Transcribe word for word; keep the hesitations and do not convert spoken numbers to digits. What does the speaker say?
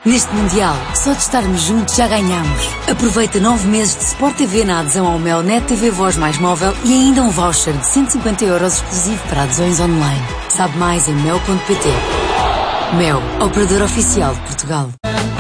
Neste Mundial, só de estarmos juntos já ganhamos. Aproveita nove meses de Sport T V na adesão ao Mel Net T V Voz mais móvel e ainda um voucher de cento e cinquenta euros exclusivo para adesões online. Sabe mais em mel ponto pt. Mel, operador oficial de Portugal.